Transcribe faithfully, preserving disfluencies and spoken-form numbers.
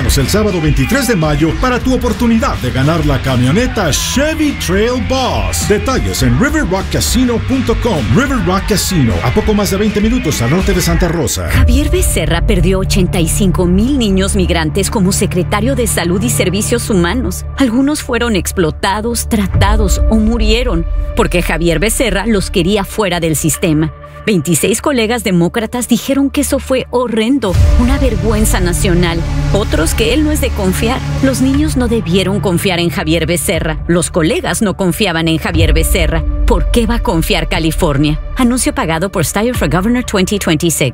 Visítanos el sábado veintitrés de mayo para tu oportunidad de ganar la camioneta Chevy Trail Boss. Detalles en river rock casino punto com. River Rock Casino, a poco más de veinte minutos al norte de Santa Rosa. Javier Becerra perdió ochenta y cinco mil niños migrantes como secretario de Salud y Servicios Humanos. Algunos fueron explotados, tratados o murieron porque Javier Becerra los quería fuera del sistema. veintiséis colegas demócratas dijeron que eso fue horrendo, una vergüenza nacional. Otros que él no es de confiar. Los niños no debieron confiar en Javier Becerra. Los colegas no confiaban en Javier Becerra. ¿Por qué va a confiar California? Anuncio pagado por Steyer for Governor veinte veintiséis.